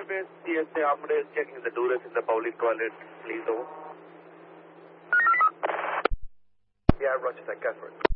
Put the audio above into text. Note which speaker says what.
Speaker 1: Base, TSA Armada is checking the doors in the public toilet. Please over.
Speaker 2: Yeah, roger that. Go for it.